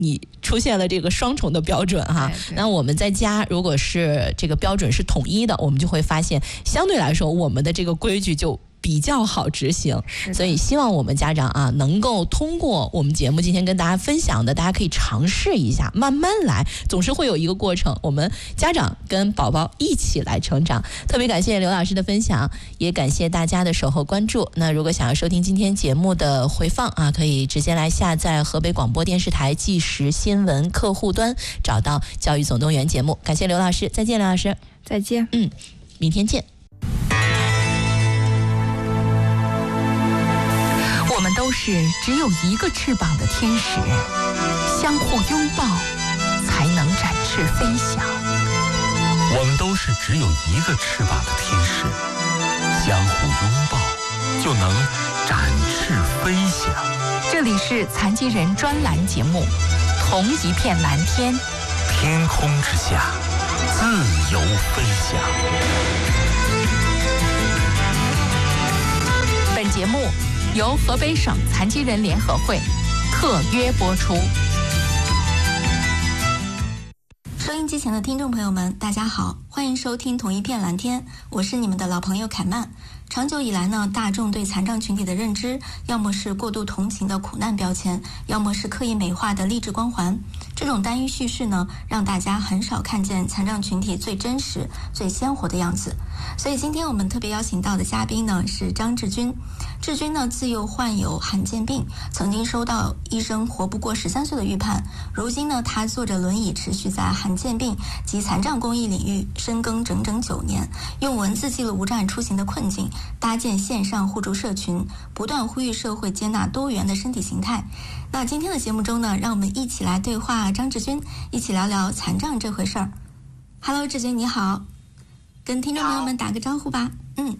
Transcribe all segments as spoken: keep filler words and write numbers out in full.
你出现了这个双重的标准哈。那我们在家如果是这个标准是统一的，我们就会发现相对来说我们的这个规矩就比较好执行。所以希望我们家长啊能够通过我们节目今天跟大家分享的，大家可以尝试一下，慢慢来，总是会有一个过程，我们家长跟宝宝一起来成长。特别感谢刘老师的分享，也感谢大家的守候关注。那如果想要收听今天节目的回放啊，可以直接来下载河北广播电视台即时新闻客户端，找到教育总动员节目。感谢刘老师，再见刘老师。 再见。 嗯，明天见。 我们都是只有一个翅膀的天使，相互拥抱才能展翅飞翔。 我们都是只有一个翅膀的天使，相互拥抱就能展翅飞翔。 这里是残疾人专栏节目《同一片蓝天》， 天空之下自由飞翔。 本节目由河北省残疾人联合会特约播出。 收音机前的听众朋友们，大家好，欢迎收听同一片蓝天，我是你们的老朋友凯曼。长久以来呢，大众对残障群体的认知，要么是过度同情的苦难标签，要么是刻意美化的励志光环。这种单一叙事呢，让大家很少看见残障群体最真实、最鲜活的样子。所以今天我们特别邀请到的嘉宾呢是张志军。志军呢自幼患有罕见病，曾经收到医生活不过十三岁的预判。如今呢，他坐着轮椅，持续在罕见病及残障公益领域深耕整整九年，用文字记录无障碍出行的困境，搭建线上互助社群，不断呼吁社会接纳多元的身体形态。那今天的节目中呢，让我们一起来对话张志军，一起聊聊残障这回事儿。Hello， 志军你好，跟听众朋友们打个招呼吧。嗯。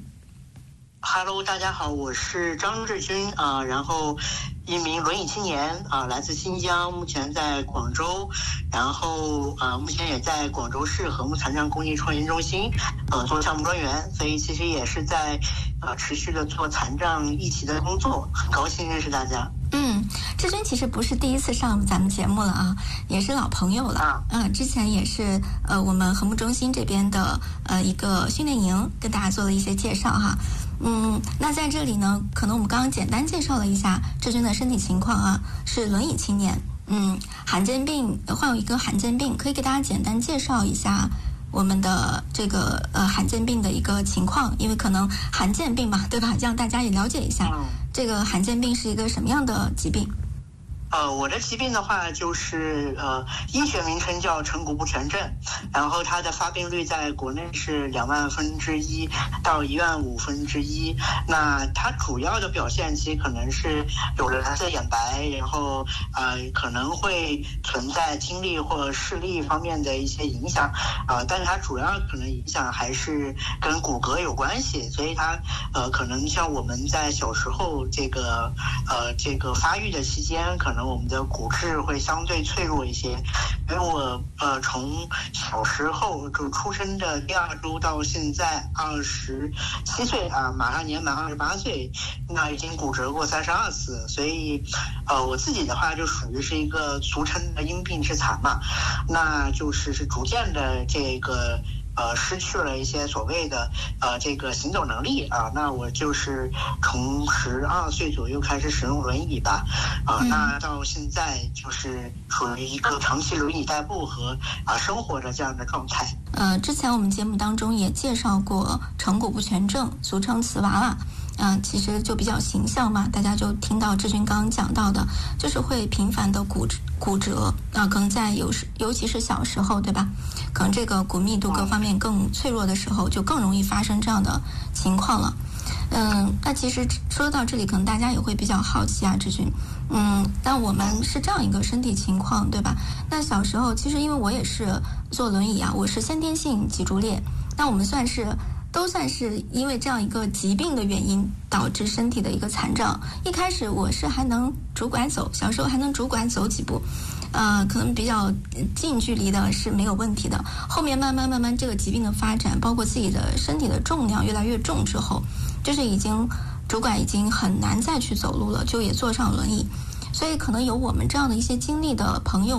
Hello， 大家好，我是张志军啊、呃，然后一名轮椅青年啊、呃，来自新疆，目前在广州，然后啊、呃，目前也在广州市和睦残障公益创新中心呃做项目专员，所以其实也是在呃持续的做残障议题的工作，很高兴认识大家。 嗯，志军其实不是第一次上咱们节目了啊，也是老朋友了。嗯、呃，之前也是呃我们和睦中心这边的呃一个训练营，跟大家做了一些介绍哈。嗯，那在这里呢，可能我们刚刚简单介绍了一下志军的身体情况啊，是轮椅青年，嗯，罕见病患有一个罕见病，可以给大家简单介绍一下我们的这个呃罕见病的一个情况，因为可能罕见病嘛，对吧？让大家也了解一下，嗯、这个罕见病是一个什么样的疾病。 呃，我的疾病的话，就是呃，医学名称叫成骨不全症，然后它的发病率在国内是两万分之一到一万五分之一。那它主要的表现其实可能是有的蓝色眼白，然后呃可能会存在听力或视力方面的一些影响啊、呃，但是它主要可能影响还是跟骨骼有关系，所以它呃可能像我们在小时候这个呃这个发育的期间，可能我们的骨质会相对脆弱一些，因为我呃从小时候就出生的第二周到现在二十七岁啊，马上年满二十八岁，那已经骨折过三十二次，所以呃我自己的话就属于是一个俗称的因病致残嘛，那就是是逐渐的这个。呃，失去了一些所谓的呃这个行走能力啊，那我就是从十二岁左右开始使用轮椅吧，啊、呃，那到现在就是属于一个长期轮椅代步和啊、呃、生活的这样的状态。 呃，之前我们节目当中也介绍过成骨不全症，俗称瓷娃娃。嗯、呃，其实就比较形象嘛，大家就听到志军刚刚讲到的，就是会频繁的骨骨折啊、呃，可能在有时尤其是小时候，对吧？可能这个骨密度各方面更脆弱的时候，就更容易发生这样的情况了。嗯，那其实说到这里，可能大家也会比较好奇啊，志军，嗯，但我们是这样一个身体情况，对吧？那小时候其实因为我也是坐轮椅啊，我是先天性脊柱裂，那我们算是。都算是因为这样一个疾病的原因导致身体的一个残障。一开始我是还能拄拐走，小时候还能拄拐走几步，呃，可能比较近距离的是没有问题的。后面慢慢慢慢这个疾病的发展，包括自己的身体的重量越来越重之后，就是已经拄拐已经很难再去走路了，就也坐上轮椅。所以可能有我们这样的一些经历的朋友